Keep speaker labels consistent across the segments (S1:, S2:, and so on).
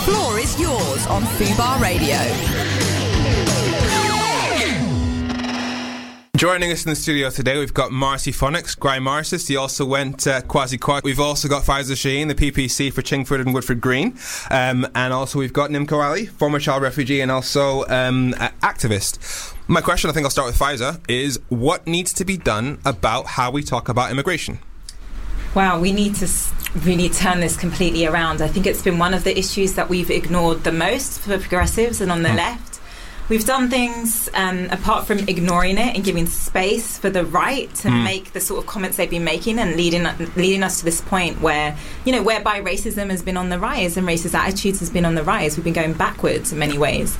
S1: floor is yours on Fubar Radio.
S2: Joining us in the studio today, we've got Marcy Phonics, Guy Marcis. He also went Kwasi Kwak. We've also got Faiza Shaheen, the PPC for Chingford and Woodford Green. And also we've got Nimco Ali, former child refugee and also activist. My question, I think I'll start with Faiza, is what needs to be done about how we talk about immigration?
S3: Wow, we need to really turn this completely around. I think it's been one of the issues that we've ignored the most for progressives and on the left. We've done things apart from ignoring it and giving space for the right to make the sort of comments they've been making and leading us to this point where, whereby racism has been on the rise and racist attitudes has been on the rise. We've been going backwards in many ways.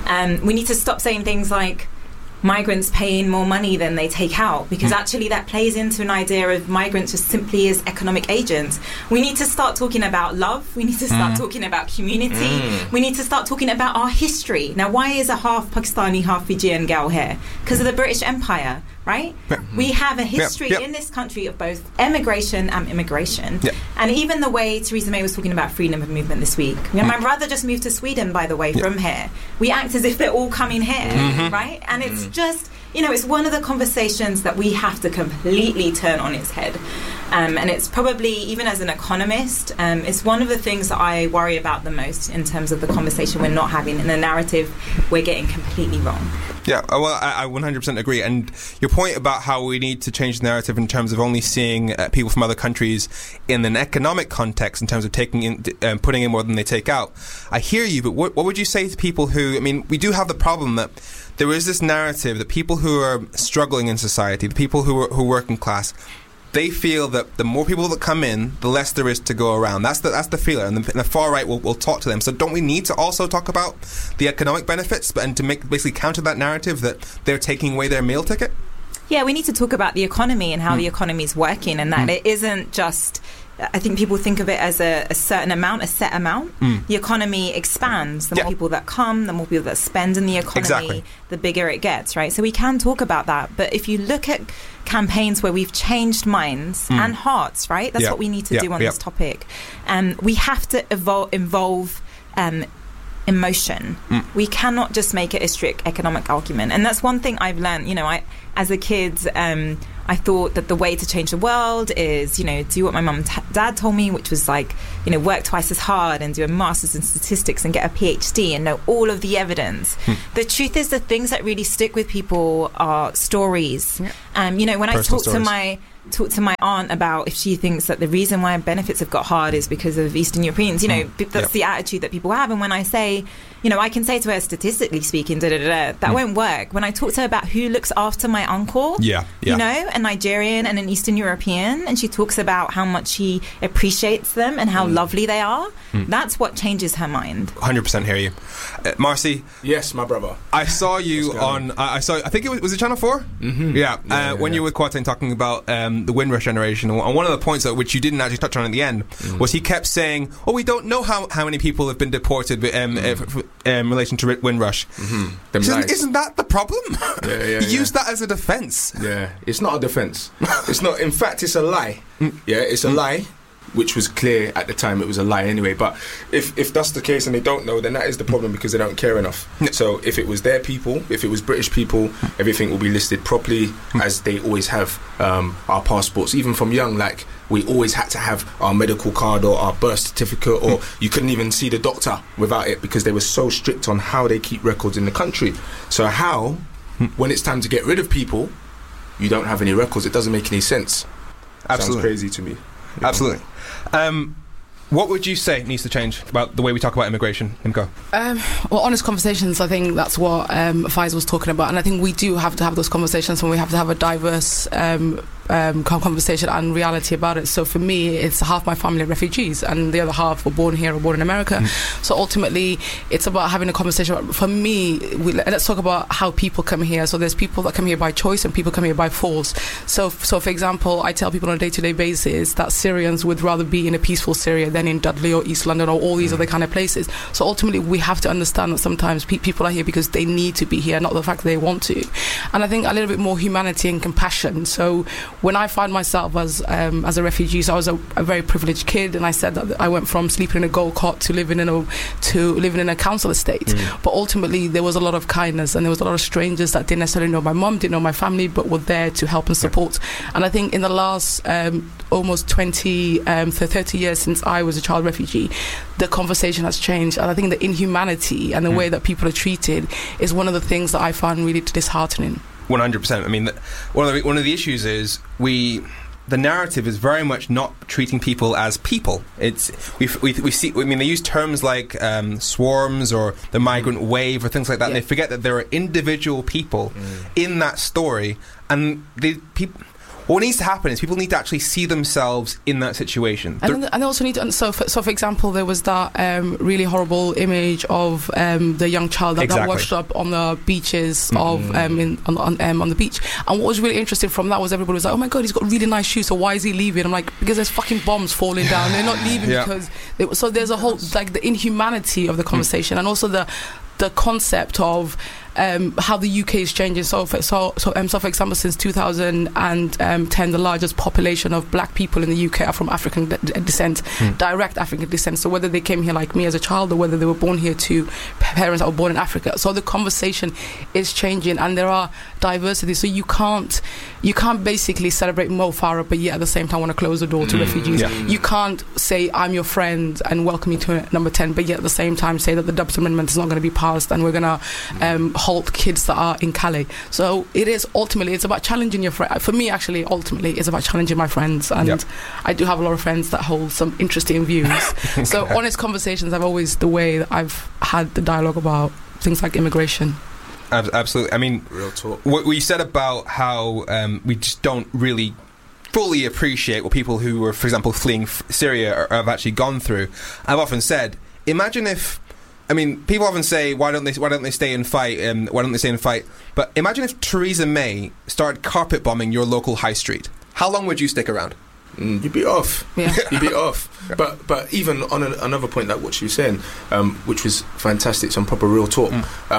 S3: We need to stop saying things like migrants paying more money than they take out, because actually that plays into an idea of migrants just simply as economic agents. We need to start talking about love. We need to start talking about community. We need to start talking about our history. Now, why is a half Pakistani, half Fijian girl here? Because of the British Empire, right? We have a history in this country of both emigration and immigration. And even the way Theresa May was talking about freedom of movement this week. My brother just moved to Sweden, by the way, from here. We act as if they're all coming here, right? And it's just, it's one of the conversations that we have to completely turn on its head. And it's probably, even as an economist, it's one of the things that I worry about the most in terms of the conversation we're not having and the narrative we're getting completely wrong.
S2: Yeah, well, I 100% agree. And your point about how we need to change the narrative in terms of only seeing people from other countries in an economic context, in terms of taking in, putting in more than they take out, I hear you, but what would you say to people who, we do have the problem that there is this narrative that people who are struggling in society, the people who are working class, they feel that the more people that come in, the less there is to go around. That's the feeler, and the far right will talk to them. So don't we need to also talk about the economic benefits and to basically counter that narrative that they're taking away their meal ticket?
S3: Yeah, we need to talk about the economy and how the economy is working, and that it isn't just... I think people think of it as a certain amount, a set amount. The economy expands. The more people that come, the more people that spend in the economy, the bigger it gets, right? So we can talk about that. But if you look at campaigns where we've changed minds and hearts, right? That's what we need to do on this topic. We have to involve emotion. We cannot just make it a strict economic argument. And that's one thing I've learned. As a kid, I thought that the way to change the world is, do what my mum and dad told me, which was work twice as hard and do a master's in statistics and get a PhD and know all of the evidence. The truth is, the things that really stick with people are stories. When I talk to my aunt about if she thinks that the reason why benefits have got hard is because of Eastern Europeans, that's the attitude that people have. And when I say, I can say to her, statistically speaking, that won't work. When I talk to her about who looks after my uncle, a Nigerian and an Eastern European, and she talks about how much she appreciates them and how lovely they are, that's what changes her mind.
S2: 100% hear you. Marcy?
S4: Yes, my brother.
S2: I saw you on, I think was it Channel 4? When you were with Kwasi talking about the Windrush generation, and one of the points which you didn't actually touch on at the end was he kept saying, we don't know how many people have been deported in relation to Windrush. Isn't that the problem? Use that as a defence.
S4: It's not a defence. It's not. In fact, it's a lie. It's a lie, which was clear at the time. It was a lie anyway. But if that's the case and they don't know, then that is the problem, because they don't care enough. So if it was their people, if it was British people, everything will be listed properly as they always have. Our passports, even from young, we always had to have our medical card or our birth certificate, or you couldn't even see the doctor without it, because they were so strict on how they keep records in the country. So how, when it's time to get rid of people, you don't have any records? It doesn't make any sense.
S2: Absolutely.
S4: Sounds crazy to me.
S2: Absolutely. What would you say needs to change about the way we talk about immigration, Nimco?
S5: Honest conversations, I think that's what Faiz was talking about. And I think we do have to have those conversations, and we have to have a diverse conversation and reality about it. So for me, it's half my family are refugees and the other half were born here or born in America. So ultimately, it's about having a conversation. For me, let's talk about how people come here. So there's people that come here by choice and people come here by force. So for example, I tell people on a day-to-day basis that Syrians would rather be in a peaceful Syria than in Dudley or East London or all these other kind of places. So ultimately, we have to understand that sometimes people are here because they need to be here, not the fact that they want to. And I think a little bit more humanity and compassion. So when I found myself as a refugee, so I was a very privileged kid, and I said that I went from sleeping in a gold cot to living in a council estate. But ultimately, there was a lot of kindness, and there was a lot of strangers that didn't necessarily know my mum, didn't know my family, but were there to help and support. And I think in the last almost 20 to 30 years since I was a child refugee, the conversation has changed, and I think the inhumanity and the way that people are treated is one of the things that I find really disheartening.
S2: 100%. I mean, one of the issues is the narrative is very much not treating people as people. It's we see. I mean, they use terms like swarms or the migrant wave or things like that. And they forget that there are individual people in that story, and what needs to happen is people need to actually see themselves in that situation.
S5: And they also need to... So, for example, there was that really horrible image of the young child that washed up on the beaches on the beach. And what was really interesting from that was everybody was like, oh my God, he's got really nice shoes, so why is he leaving? I'm like, because there's fucking bombs falling down. They're not leaving because... So there's a whole... Like, the inhumanity of the conversation, and also the concept of how the UK is changing. So for example, since 2010, the largest population of black people in the UK are from African descent, direct African descent. So whether they came here like me as a child, or whether they were born here to parents that were born in Africa. So the conversation is changing, and there are diversity. So you can't basically celebrate Mo Farah, but yet at the same time want to close the door to refugees. You can't say I'm your friend and welcome you to number 10, but yet at the same time say that the Dubs Amendment is not going to be passed, and we're going to halt kids that are in Calais. So it's about challenging your friend. For me, actually, ultimately, it's about challenging my friends, and I do have a lot of friends that hold some interesting views. So honest conversations are always the way that I've had the dialogue about things like immigration.
S2: Absolutely. I mean,
S4: real talk.
S2: What you said about how we just don't really fully appreciate what people who were, for example, fleeing Syria have actually gone through. I've often said, imagine if... I mean, people often say, why don't they stay and fight? Why don't they stay and fight? But imagine if Theresa May started carpet bombing your local high street. How long would you stick around?
S4: You'd be off. You'd be off. But even on another point, like what she was saying, which was fantastic, some proper real talk.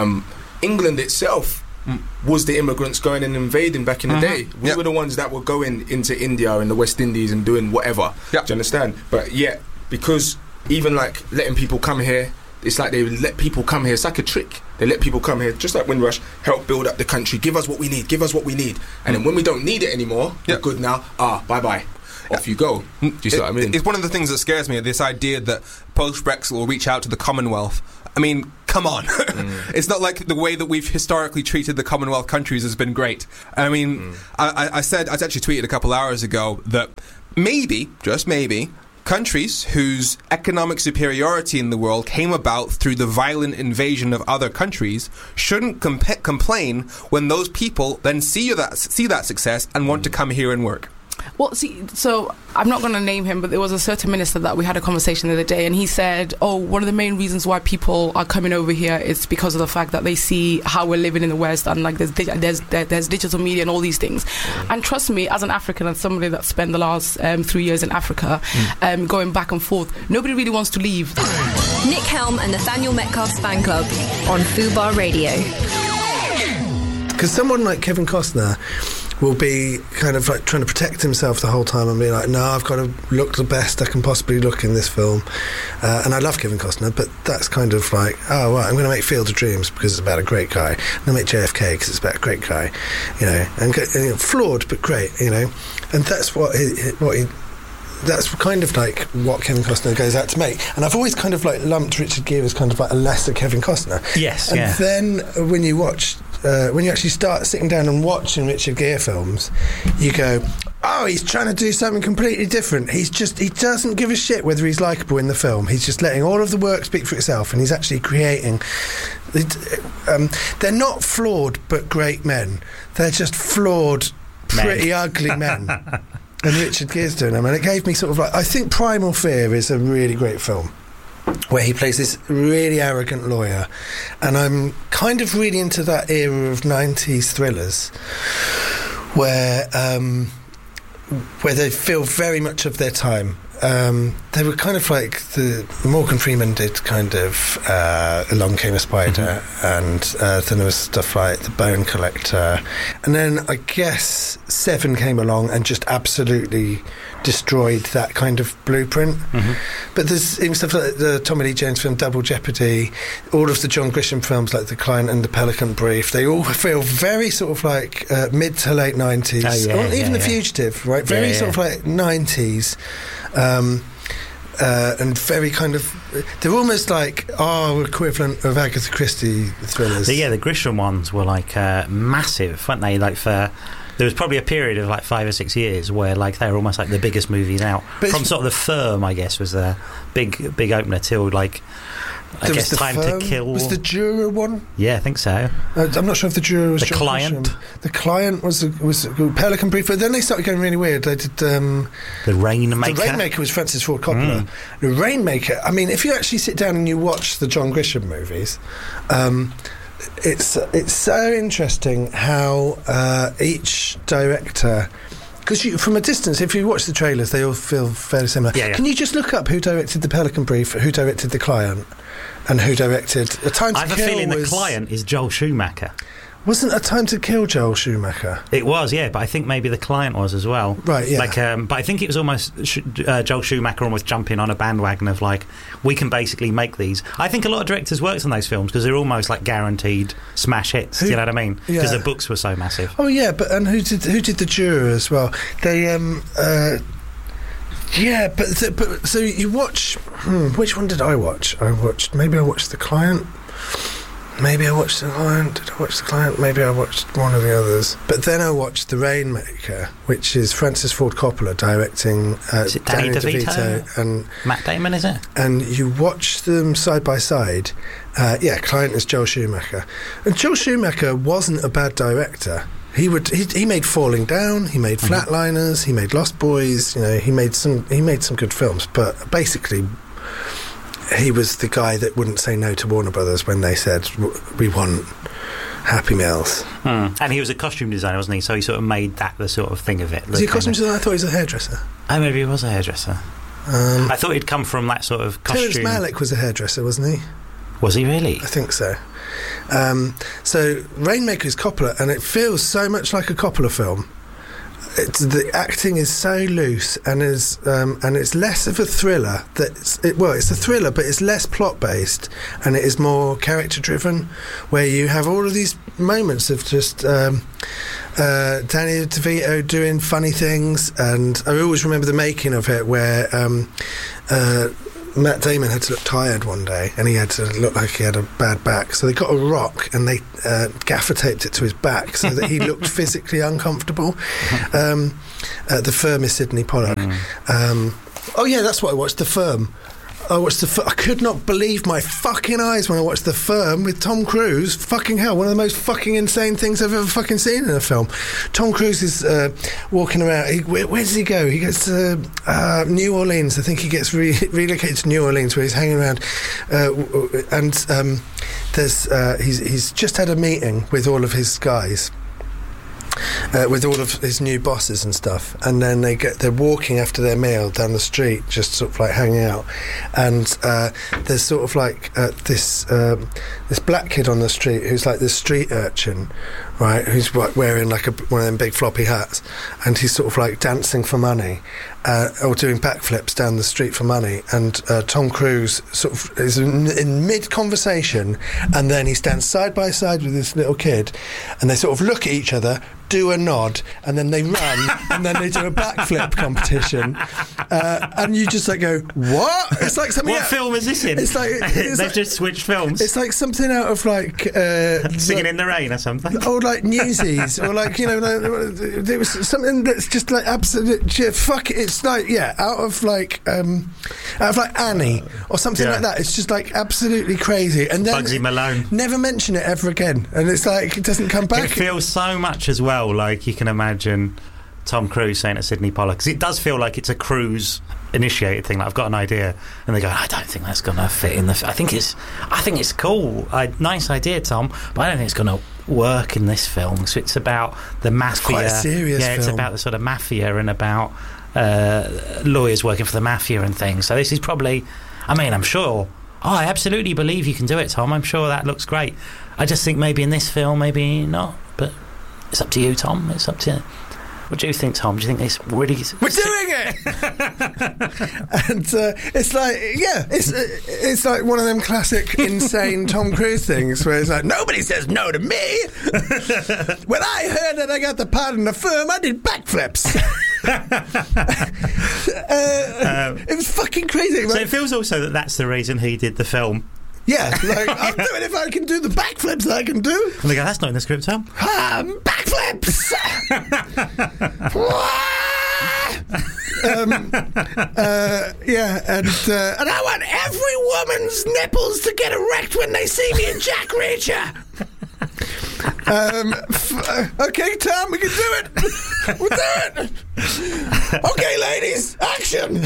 S4: England itself was the immigrants going and invading back in the day. We were the ones that were going into India and the West Indies and doing whatever. Do you understand? But yet, because even like letting people come here, it's like they let people come here. It's like a trick. They let people come here, just like Windrush, help build up the country. Give us what we need. And then when we don't need it anymore, we're good now. Bye-bye. Off you go. Do you see what I mean?
S2: It's one of the things that scares me, this idea that post-Brexit will reach out to the Commonwealth. I mean, come on. It's not like the way that we've historically treated the Commonwealth countries has been great. I mean, I actually tweeted a couple hours ago that maybe, just maybe, countries whose economic superiority in the world came about through the violent invasion of other countries shouldn't complain when those people then see that success and want to come here and work.
S5: Well, see, so I'm not going to name him, but there was a certain minister that we had a conversation the other day, and he said, one of the main reasons why people are coming over here is because of the fact that they see how we're living in the West, and like there's digital media and all these things. And trust me, as an African and somebody that spent the last 3 years in Africa, going back and forth, nobody really wants to leave.
S1: Nick Helm and Nathaniel Metcalf's Fan Club on Fubar Radio.
S6: Because someone like Kevin Costner will be kind of like trying to protect himself the whole time and be like, no, I've got to look the best I can possibly look in this film. And I love Kevin Costner, but that's kind of like, oh, right, I'm going to make Field of Dreams because it's about a great guy. I'm going to make JFK because it's about a great guy, and flawed but great, And that's what he that's kind of like what Kevin Costner goes out to make. And I've always kind of like lumped Richard Gere as kind of like a lesser Kevin Costner.
S7: Yes,
S6: and then when you actually start sitting down and watching Richard Gere films, you go, oh, he's trying to do something completely different. He doesn't give a shit whether he's likeable in the film. He's just letting all of the work speak for itself, and he's actually creating. They're not flawed but great men. They're just flawed, pretty ugly men. And Richard Gere's doing them, and it gave me sort of like, I think Primal Fear is a really great film where he plays this really arrogant lawyer, and I'm kind of really into that era of 90s thrillers where they feel very much of their time. they were kind of like Morgan Freeman did kind of Along Came a Spider, and then there was stuff like The Bone Collector, and then I guess Seven came along and just absolutely destroyed that kind of blueprint. But there's even stuff like the Tommy Lee Jones film Double Jeopardy, all of the John Grisham films like The Client and The Pelican Brief, they all feel very sort of like mid to late 90s, or even The Fugitive, right? Very sort of like 90s. And very kind of, they're almost like our equivalent of Agatha Christie thrillers.
S7: The Grisham ones were like massive, weren't they? Like there was probably a period of like 5 or 6 years where like they were almost like the biggest movies out. From sort of The Firm, I guess, was the big opener till like I guess Time to Kill.
S6: Was the Juror one?
S7: Yeah, I think so.
S6: I'm not sure if the Juror was
S7: The Client.
S6: The Client was Pelican Brief, but then they started getting really weird. They did
S7: The Rainmaker.
S6: The Rainmaker was Francis Ford Coppola. The Rainmaker, I mean, if you actually sit down and you watch the John Grisham movies, it's so interesting how each director, because from a distance, if you watch the trailers, they all feel fairly similar. Can you just look up who directed The Pelican Brief, who directed The Client, and who directed A Time to Kill?
S7: I have a feeling The Client is Joel Schumacher.
S6: Wasn't A Time to Kill Joel Schumacher?
S7: It was, yeah, but I think maybe The Client was as well.
S6: Right, yeah.
S7: Like, but I think it was almost Joel Schumacher almost jumping on a bandwagon of like, we can basically make these. I think a lot of directors worked on those films because they're almost like guaranteed smash hits. Do you know what I mean? Because the books were so massive.
S6: Oh yeah, but and who did The Juror as well? They but so you watch. Which one did I watch? Maybe I watched The Client. Maybe I watched The Client. Did I watch The Client? Maybe I watched one of the others. But then I watched The Rainmaker, which is Francis Ford Coppola directing
S7: is it Danny DeVito
S6: and
S7: Matt Damon, is it?
S6: And you watch them side by side. Client is Joel Schumacher. And Joel Schumacher wasn't a bad director. He made Falling Down, he made Flatliners, he made Lost Boys, he made some good films, but basically he was the guy that wouldn't say no to Warner Brothers when they said, we want Happy Meals.
S7: And he was a costume designer, wasn't he? So he sort of made that the sort of thing of it.
S6: Was he a costume designer? I thought he was a hairdresser.
S7: Oh, maybe he was a hairdresser. I thought he'd come from that sort of costume.
S6: Terrence Malick was a hairdresser, wasn't he?
S7: Was he really?
S6: I think so. So Rainmaker is Coppola, and it feels so much like a Coppola film. The acting is so loose, and it's less of a thriller. It's a thriller, but it's less plot based, and it is more character driven, where you have all of these moments of just Danny DeVito doing funny things, and I always remember the making of it where Matt Damon had to look tired one day, and he had to look like he had a bad back. So they got a rock and they gaffer taped it to his back so that he looked physically uncomfortable. The Firm is Sidney Pollack. That's what I watched. The Firm. I could not believe my fucking eyes when I watched The Firm with Tom Cruise. Fucking hell, one of the most fucking insane things I've ever fucking seen in a film. Tom Cruise is walking around. Where does he go? He gets to New Orleans. I think he gets relocated to New Orleans, where he's hanging around. He's just had a meeting with all of his guys. With all of his new bosses and stuff, and then they're walking after their meal down the street, just sort of like hanging out, and there's sort of like this black kid on the street who's like this street urchin, right, who's wearing like one of them big floppy hats, and he's sort of like dancing for money, or doing backflips down the street for money, and Tom Cruise sort of is in mid-conversation, and then he stands side by side with this little kid, and they sort of look at each other, do a nod, and then they run, and then they do a backflip competition, and you just like go, what? It's like something.
S7: What film is this in?
S6: It's like
S7: they've just switched films.
S6: It's like something out of like
S7: Singing in the Rain or something,
S6: or like Newsies, or like there was something that's just like absolute fuck. It's like out of like Annie or something like that. It's just like absolutely crazy. And then
S7: Bugsy Malone.
S6: Never mention it ever again, and it's like it doesn't come back.
S7: It feels so much as well like you can imagine Tom Cruise saying to Sidney Pollack, because it does feel like it's a Cruise initiated thing, like I've got an idea, and they go, I don't think that's going to fit in I think it's cool, nice idea, Tom, but I don't think it's going to work in this film. So it's about the mafia.
S6: Quite a serious film.
S7: It's about the sort of mafia and about lawyers working for the mafia and things. So this is probably, I mean, I'm sure. Oh, I absolutely believe you can do it, Tom. I'm sure that looks great. I just think maybe in this film, maybe not. But it's up to you, Tom. It's up to you. What do you think, Tom? Do you think this really...
S6: We're doing it! And it's like, yeah, it's like one of them classic insane Tom Cruise things where it's like, nobody says no to me! When I heard that I got the part in the film, I did backflips! It was fucking crazy.
S7: So it feels also that that's the reason he did the film.
S6: Yeah, like, I'll do it if I can do the backflips that I can do.
S7: And they go, that's not in the script, Tom.
S6: Backflips! Yeah, and I want every woman's nipples to get erect when they see me in Jack Reacher. Okay, Tom, we can do it. We'll do it. Okay, ladies, action.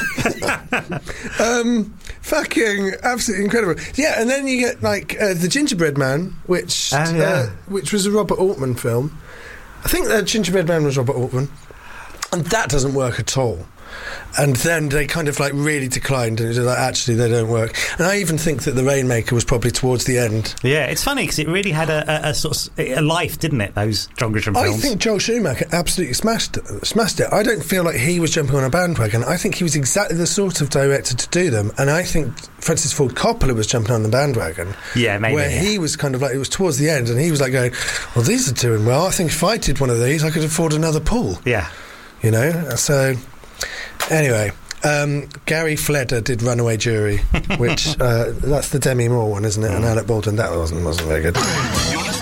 S6: Fucking absolutely incredible. Yeah, and then you get like The Gingerbread Man, which was a Robert Altman film. I think The Gingerbread Man was Robert Altman, and that doesn't work at all. And then they kind of like really declined, and it was like, actually they don't work. And I even think that The Rainmaker was probably towards the end.
S7: Yeah, it's funny because it really had a sort of a life, didn't it? Those John Grisham films.
S6: I think Joel Schumacher absolutely smashed it. I don't feel like he was jumping on a bandwagon. I think he was exactly the sort of director to do them. And I think Francis Ford Coppola was jumping on the bandwagon.
S7: Yeah, maybe.
S6: Where he was kind of like, it was towards the end, and he was like going, well, these are doing well. I think if I did one of these, I could afford another pool.
S7: Yeah.
S6: You know? So... Anyway, Gary Fleder did Runaway Jury, which that's the Demi Moore one, isn't it? And Alec Baldwin, that wasn't very good.